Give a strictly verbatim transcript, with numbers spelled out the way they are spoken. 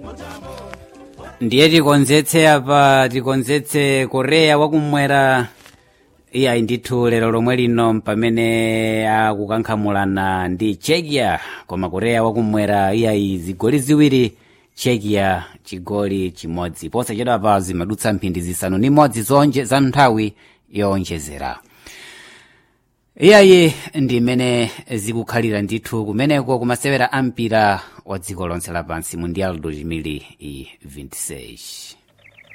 ndiye tikonzetse apa tikonzetse korea wakumwera iyayi ndithu lero lomwe lino pamene akukankhamulana ndi Czechia, koma korea wakumwera iyayi zigoli ziwiri Czechia chigoli chimodzi. posachedwa pa zimadutsa mphindi zisanu ni modzi zonje za nthawi yowonjezera. iyayi ndi imene zikukhalira ndithu kumeneko kumasewera ampira wa dziko lonse lapansi mundial dois mil e vinte e seis.